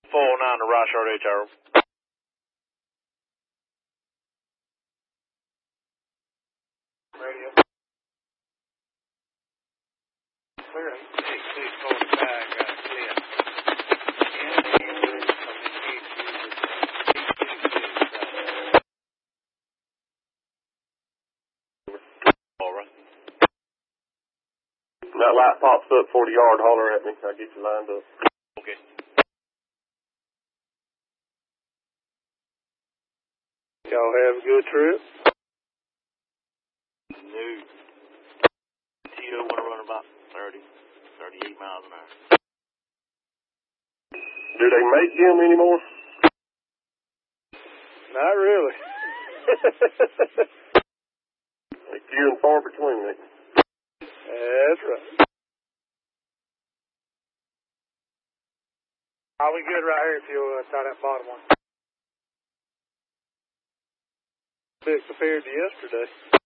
409 to Rochard HR. Radio. Clear. 8645 got clear. Alright. That light pops up 40 yard, holler at me. I'll get you lined up. Okay. Y'all have a good trip? No. Tito want to run about 38 miles an hour. Do they make them anymore? Not really. They're few and far between. That's right. Are we good right here if you'll try that bottom one? Bit compared to yesterday.